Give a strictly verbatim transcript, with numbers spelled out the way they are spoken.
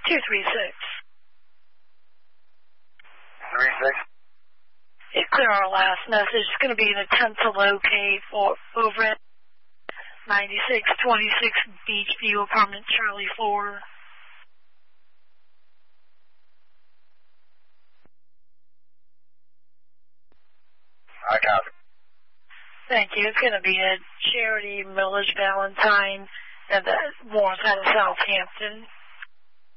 two three six. three six. It's clear our last message. It's going to be an attempt to locate for over at ninety-six twenty-six Beachview Apartment Charlie four. I copy. Thank you. It's going to be a Charity Village Valentine at the Morris out of Southampton.